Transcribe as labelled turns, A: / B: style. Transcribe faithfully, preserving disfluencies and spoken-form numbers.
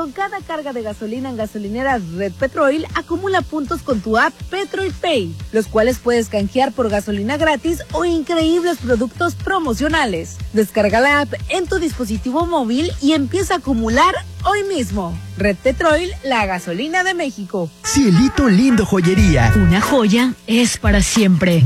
A: Con cada carga de gasolina en gasolineras Red Petrol, acumula puntos con tu app Petrol Pay, los cuales puedes canjear por gasolina gratis o increíbles productos promocionales. Descarga la app en tu dispositivo móvil y empieza a acumular hoy mismo. Red Petrol, la gasolina de México.
B: Cielito Lindo Joyería.
C: Una joya es para siempre.